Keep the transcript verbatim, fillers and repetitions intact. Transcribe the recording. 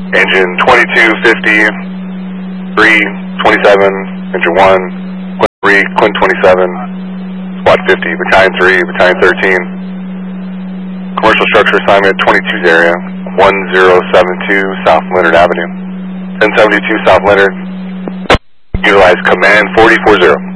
Engine twenty-two fifty, three twenty-seven, engine one, Quint three, Quint twenty-seven, squad fifty, battalion three, battalion thirteen. Commercial structure assignment twenty-two's area, one zero seven two South Leonard Avenue, ten seventy-two South Leonard. Utilize command forty forty.